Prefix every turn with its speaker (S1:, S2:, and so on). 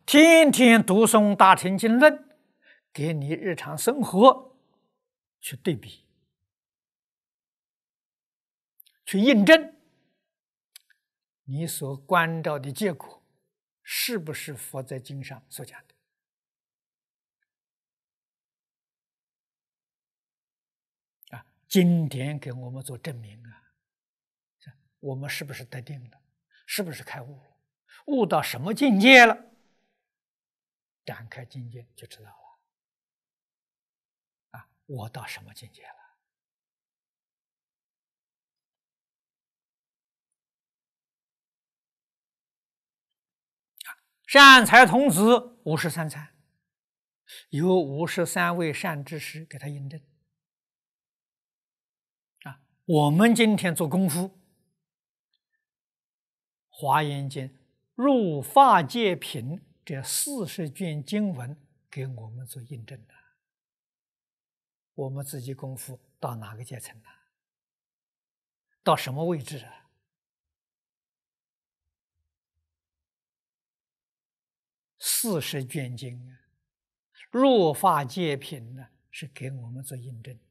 S1: 天天读诵大乘经论，给你日常生活去对比，去印证你所关照的结果是不是佛在经上所讲的。经典给我们做证明啊，我们是不是得定了？是不是开悟了？悟到什么境界了？展开境界就知道了。我到什么境界了？善财童子53参，有53位善知识给他印证。我们今天做功夫，《华严经》入法界品这40卷经文给我们做印证的。我们自己功夫到哪个阶层了？到什么位置啊？40卷经啊，入法界品呢，是给我们做印证。